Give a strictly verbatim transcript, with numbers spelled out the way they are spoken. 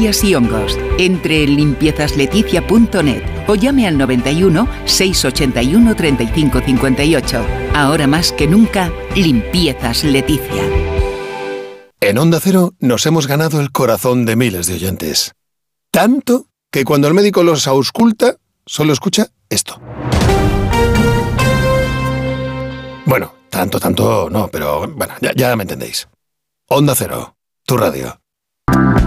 bacterias y hongos. Entre en limpiezas leticia punto net o llame al noventa y uno, seiscientos ochenta y uno, treinta y cinco cincuenta y ocho. Ahora más que nunca, Limpiezas Leticia. En Onda Cero nos hemos ganado el corazón de miles de oyentes. Tanto que cuando el médico los ausculta, solo escucha esto. Bueno, tanto, tanto no, pero bueno, ya, ya me entendéis. Onda Cero, tu radio.